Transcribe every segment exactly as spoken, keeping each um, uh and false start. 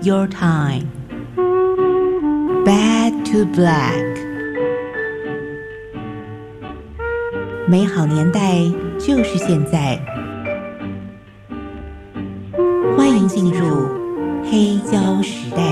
your time. Bad to Black. 美好年代就是现在。欢迎进入黑胶时代。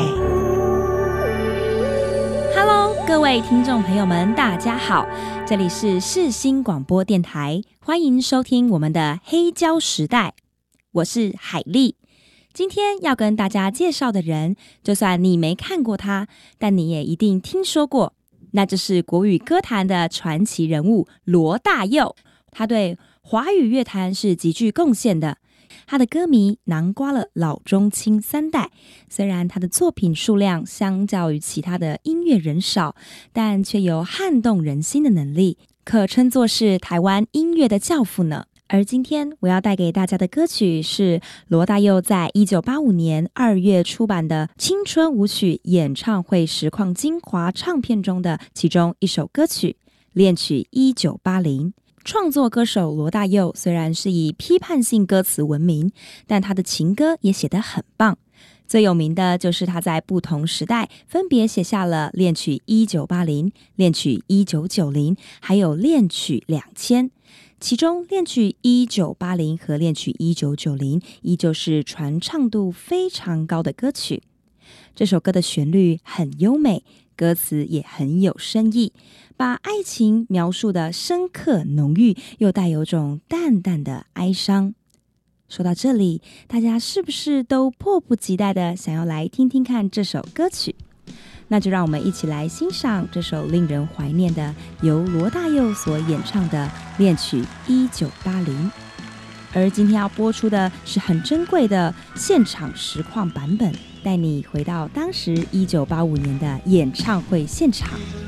Hello， 各位听众朋友们，大家好，这里是世新广播电台，欢迎收听我们的黑胶时代，我是海丽。今天要跟大家介绍的人，就算你没看过他，但你也一定听说过，那就是国语歌坛的传奇人物罗大佑。他对华语乐坛是极具贡献的，他的歌迷囊括了老中青三代。虽然他的作品数量相较于其他的音乐人少，但却有撼动人心的能力，可称作是台湾音乐的教父呢。而今天我要带给大家的歌曲是罗大佑在一九八五年二月出版的青春舞曲演唱会实况精华唱片中的其中一首歌曲《恋曲一九八零》。创作歌手罗大佑虽然是以批判性歌词闻名，但他的情歌也写得很棒。最有名的就是他在不同时代分别写下了恋曲一九八零、恋曲一九九零，还有恋曲两千。其中恋曲一九八零和恋曲一九九零依旧是传唱度非常高的歌曲。这首歌的旋律很优美，歌词也很有深意，把爱情描述的深刻浓郁，又带有种淡淡的哀伤。说到这里，大家是不是都迫不及待的想要来听听看这首歌曲？那就让我们一起来欣赏这首令人怀念的由罗大佑所演唱的恋曲一九八零。而今天要播出的是很珍贵的现场实况版本，带你回到当时一九八五年的演唱会现场。